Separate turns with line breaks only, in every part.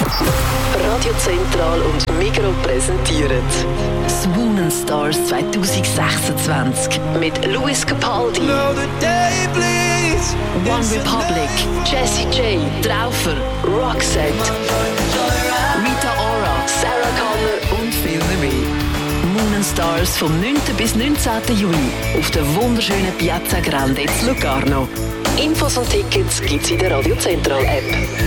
Radio Zentral und Migros präsentieren Swoonin' Stars 2026 mit Lewis Capaldi, One Republic, Jessie J, Traufer, Roxette, Rita Ora, Sarah Connor und viele mehr. Moon & Stars vom 9. bis 19. Juni auf der wunderschönen Piazza Grande in Locarno. Infos und Tickets gibt's in der Radio Zentral App.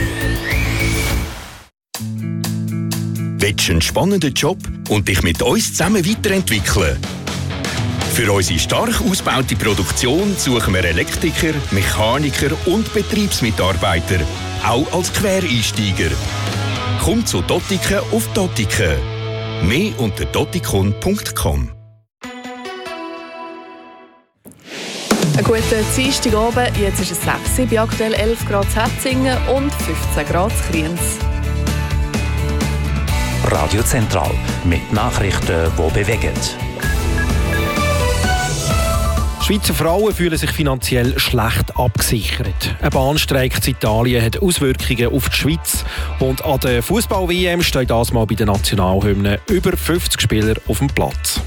Willst du einen spannenden Job und dich mit uns zusammen weiterentwickeln? Für unsere stark ausgebaute Produktion suchen wir Elektriker, Mechaniker und Betriebsmitarbeiter, auch als Quereinsteiger. Komm zu Dottiken auf Dottiken. Mehr unter dottikon.com.
Einen guten Dienstagabend. Jetzt ist es 6 bei aktuell 11 Grad in Hetzingen und 15 Grad in Kriens.
Radio Zentral mit Nachrichten, die bewegen.
Schweizer Frauen fühlen sich finanziell schlecht abgesichert. Ein Bahnstreik in Italien hat Auswirkungen auf die Schweiz. Und an der Fußball-WM stehen das mal bei den Nationalhymnen über 50 Spieler auf dem Platz.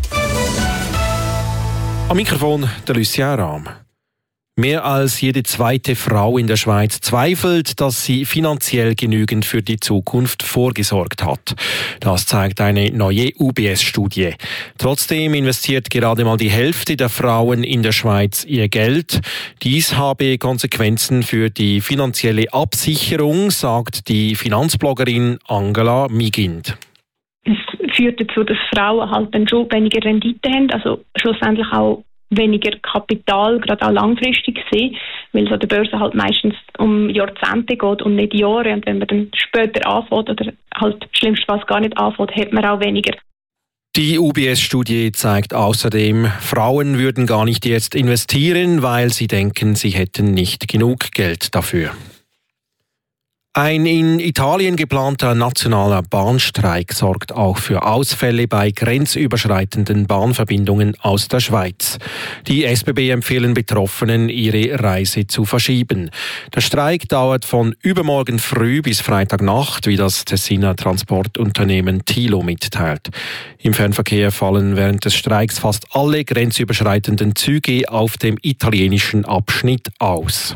Am Mikrofon der Lucien Rahm. Mehr als jede zweite Frau in der Schweiz zweifelt, dass sie finanziell genügend für die Zukunft vorgesorgt hat. Das zeigt eine neue UBS-Studie. Trotzdem investiert gerade mal die Hälfte der Frauen in der Schweiz ihr Geld. Dies habe Konsequenzen für die finanzielle Absicherung, sagt die Finanzbloggerin Angela Migind.
Es führt dazu, dass Frauen halt dann schon weniger Rendite haben, also schlussendlich auch weniger Kapital, gerade auch langfristig sehen, weil es an der Börse halt meistens um Jahrzehnte geht und nicht Jahre. Und wenn man dann später anfängt oder halt schlimmstenfalls gar nicht anfängt, hat man auch weniger.
Die UBS-Studie zeigt außerdem, Frauen würden gar nicht jetzt investieren, weil sie denken, sie hätten nicht genug Geld dafür. Ein in Italien geplanter nationaler Bahnstreik sorgt auch für Ausfälle bei grenzüberschreitenden Bahnverbindungen aus der Schweiz. Die SBB empfehlen Betroffenen, ihre Reise zu verschieben. Der Streik dauert von übermorgen früh bis Freitagnacht, wie das Tessiner Transportunternehmen Tilo mitteilt. Im Fernverkehr fallen während des Streiks fast alle grenzüberschreitenden Züge auf dem italienischen Abschnitt aus.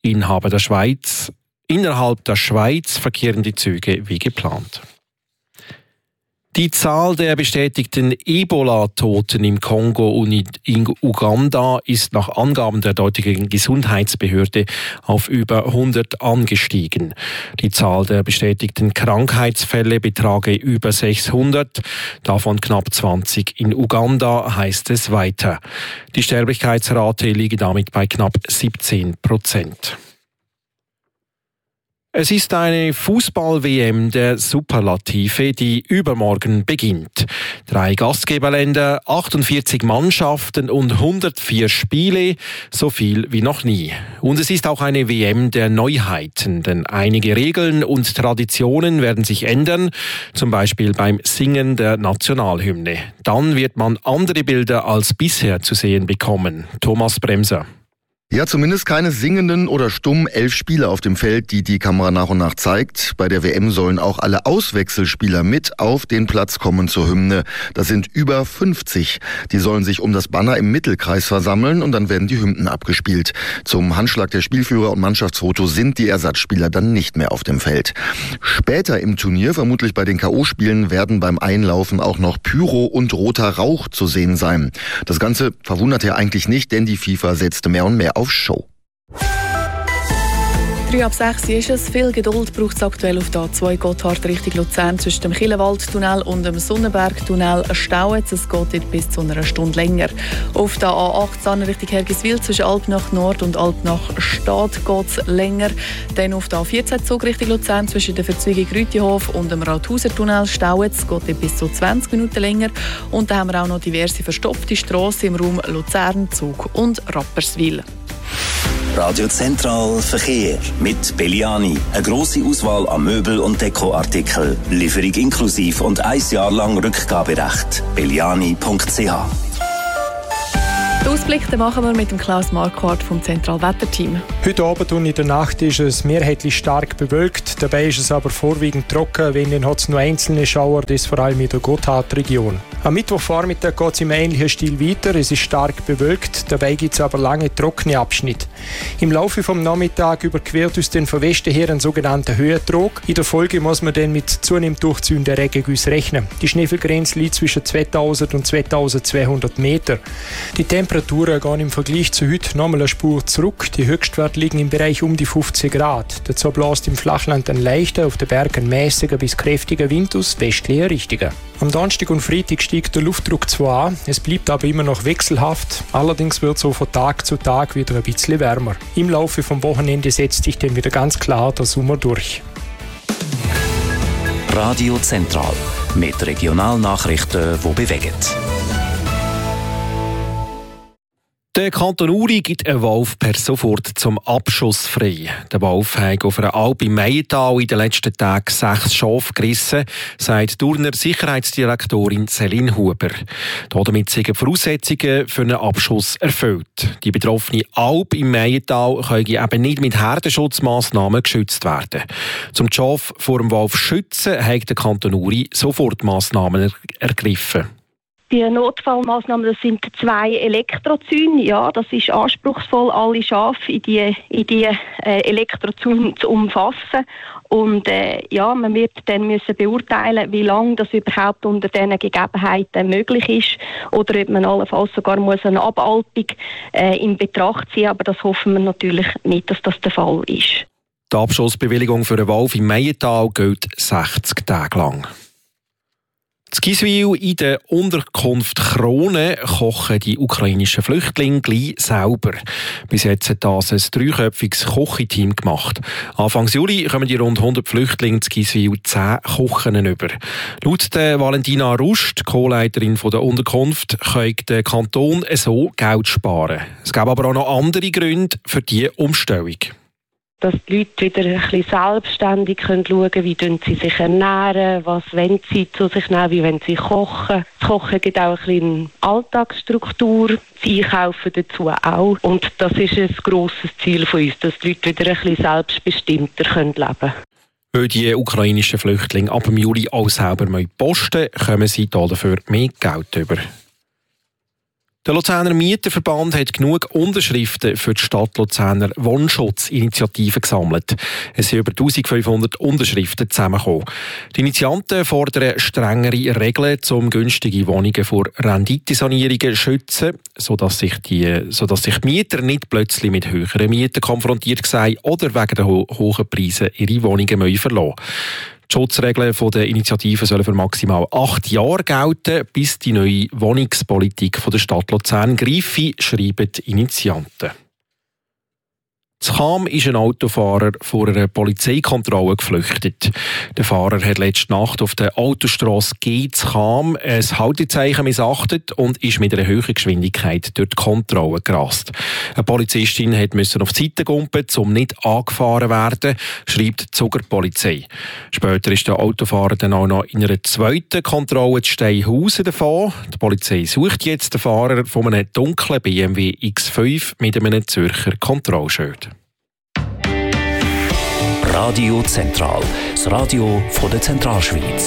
Innerhalb der Schweiz verkehren die Züge wie geplant. Die Zahl der bestätigten Ebola-Toten im Kongo und in Uganda ist nach Angaben der dortigen Gesundheitsbehörde auf über 100 angestiegen. Die Zahl der bestätigten Krankheitsfälle betrage über 600, davon knapp 20 in Uganda, heißt es weiter. Die Sterblichkeitsrate liege damit bei knapp 17%. Es ist eine Fußball-WM der Superlative, die übermorgen beginnt. 3 Gastgeberländer, 48 Mannschaften und 104 Spiele, so viel wie noch nie. Und es ist auch eine WM der Neuheiten, denn einige Regeln und Traditionen werden sich ändern, zum Beispiel beim Singen der Nationalhymne. Dann wird man andere Bilder als bisher zu sehen bekommen. Thomas Bremser.
Ja, zumindest keine singenden oder stumm 11 Spieler auf dem Feld, die die Kamera nach und nach zeigt. Bei der WM sollen auch alle Auswechselspieler mit auf den Platz kommen zur Hymne. Das sind über 50. Die sollen sich um das Banner im Mittelkreis versammeln und dann werden die Hymnen abgespielt. Zum Handschlag der Spielführer und Mannschaftsfoto sind die Ersatzspieler dann nicht mehr auf dem Feld. Später im Turnier, vermutlich bei den K.O.-Spielen, werden beim Einlaufen auch noch Pyro und roter Rauch zu sehen sein. Das Ganze verwundert ja eigentlich nicht, denn die FIFA setzt mehr und mehr auf Show.
5:03 ist es. Viel Geduld braucht es aktuell auf der A2 Gotthard Richtung Luzern zwischen dem Killenwaldtunnel und dem Sonnenbergtunnel. Stauen. Es geht dort bis zu einer Stunde länger. Auf der A8 Richtung Hergiswil zwischen Alpnach Nord und Alpnach Stadt geht es länger. Dann auf der A14 Zug Richtung Luzern zwischen der Verzweigung Rütihof und dem Rathauser-Tunnel stauen. Es geht dort bis zu 20 Minuten länger. Und dann haben wir auch noch diverse verstopfte Strassen im Raum Luzern, Zug und Rapperswil.
Radio Zentral Verkehr mit Belliani. Eine grosse Auswahl an Möbel- und Dekoartikeln. Lieferung inklusive und 1 Jahr lang Rückgaberecht. Belliani.ch.
Den Ausblick machen wir mit dem Klaus Marquardt vom Zentralwetterteam.
Heute Abend und in der Nacht ist es mehrheitlich stark bewölkt. Dabei ist es aber vorwiegend trocken. Wenn, dann hat es nur einzelne Schauer, das vor allem in der Gotthardregion. Am Mittwochvormittag geht es im ähnlichen Stil weiter. Es ist stark bewölkt. Dabei gibt es aber lange trockene Abschnitte. Im Laufe vom Nachmittag überquert uns dann von Westen her ein sogenannter Höhentrog. In der Folge muss man dann mit zunehmend durchziehenden Regengüssen rechnen. Die Schneefallgrenze liegt zwischen 2000 und 2200 Meter. Die Temperaturen gehen im Vergleich zu heute nochmal eine Spur zurück. Die Höchstwerte liegen im Bereich um die 15 Grad. Dazu bläst im Flachland ein leichter, auf den Bergen mäßiger bis kräftiger Wind aus westlicher Richtung. Am Donnerstag und Freitag steigt der Luftdruck zwar an, es bleibt aber immer noch wechselhaft. Allerdings wird es so von Tag zu Tag wieder ein bisschen wärmer. Im Laufe vom Wochenende setzt sich dann wieder ganz klar der Sommer durch.
Radio Zentral mit Regionalnachrichten, die bewegen.
Der Kanton Uri gibt einen Wolf per sofort zum Abschuss frei. Der Wolf hat auf einer Alp im Meiental in den letzten Tagen 6 Schafe gerissen, sagt Turner Sicherheitsdirektorin Céline Huber. Damit sind die Voraussetzungen für einen Abschuss erfüllt. Die betroffene Alp im Meiental können eben nicht mit Herdenschutzmaßnahmen geschützt werden. Um die Schafe vor dem Wolf zu schützen, hat der Kanton Uri Sofortmaßnahmen ergriffen.
Die Notfallmaßnahmen, das sind 2 Elektrozäune. Ja, das ist anspruchsvoll, alle Schafe in die Elektrozäune zu umfassen. Und man wird dann müssen beurteilen, wie lange das überhaupt unter diesen Gegebenheiten möglich ist oder ob man allenfalls sogar muss eine Abalpung in Betracht ziehen. Aber das hoffen wir natürlich nicht, dass das der Fall ist.
Die Abschussbewilligung für einen Wolf im Meiental gilt 60 Tage lang. In Giswil in der Unterkunft Krone kochen die ukrainischen Flüchtlinge gleich selber. Bis jetzt hat das ein 3-köpfiges Kochteam gemacht. Anfang Juli kommen die rund 100 Flüchtlinge in Giswil 10 Kochen über. Laut der Valentina Rust, Co-Leiterin der Unterkunft, kann der Kanton so Geld sparen. Es gibt aber auch noch andere Gründe für diese Umstellung.
Dass die Leute wieder ein bisschen selbstständig schauen können, wie sie sich ernähren, was wollen sie zu sich nehmen, wie wollen sie kochen. Das Kochen gibt auch ein bisschen Alltagsstruktur, das Einkaufen dazu auch. Und das ist ein grosses Ziel von uns, dass die Leute wieder ein bisschen selbstbestimmter leben können.
Weil die ukrainischen Flüchtlinge ab dem Juli auch selber posten müssen, kommen sie dafür mehr Geld über. Der Luzerner Mieterverband hat genug Unterschriften für die Stadt Luzerner Wohnschutzinitiative gesammelt. Es sind über 1500 Unterschriften zusammengekommen. Die Initianten fordern strengere Regeln, um günstige Wohnungen vor Renditesanierungen zu schützen, sodass sich die Mieter nicht plötzlich mit höheren Mieten konfrontiert sehen oder wegen der hohen Preise ihre Wohnungen verlassen müssen. Die Schutzregeln der Initiative sollen für maximal 8 Jahre gelten, bis die neue Wohnungspolitik der Stadt Luzern greife, schreiben die Initianten. In Cham ist ein Autofahrer vor einer Polizeikontrolle geflüchtet. Der Fahrer hat letzte Nacht auf der Autostrasse G in Cham ein Haltezeichen missachtet und ist mit einer hohen Geschwindigkeit durch die Kontrolle gerast. Eine Polizistin musste auf die Seite gumpen, um nicht angefahren zu werden, schreibt die Zuger Polizei. Später ist der Autofahrer dann auch noch in einer zweiten Kontrolle zu Steinhausen davon. Die Polizei sucht jetzt den Fahrer von einem dunklen BMW X5 mit einem Zürcher Kontrollschild.
Radio Zentral, das Radio von der Zentralschweiz.